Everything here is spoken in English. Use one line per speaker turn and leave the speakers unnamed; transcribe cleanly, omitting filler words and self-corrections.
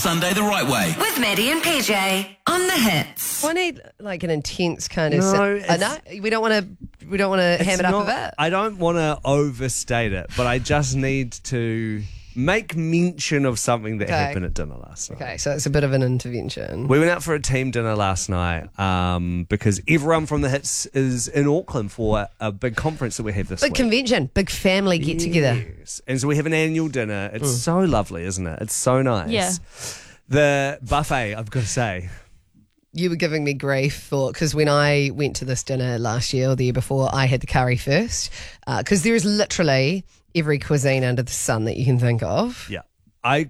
Sunday the right way.
With Maddie and PJ on the hits.
I need like an intense kind of.
No,
we don't want to ham it up a bit.
I don't want to overstate it, but I just need to make mention of something that happened at dinner last night.
Okay, so it's a bit of an intervention.
We went out for a team dinner last night because everyone from the hits is in Auckland for a big conference that we have this
Big
week.
Convention, big family get together.
Yes. And so we have an annual dinner. It's so lovely, isn't it? It's so nice.
Yeah.
The buffet, I've got to say.
You were giving me grief for because when I went to this dinner last year or the year before, I had the curry first because there is literally every cuisine under the sun that you can think of.
Yeah. I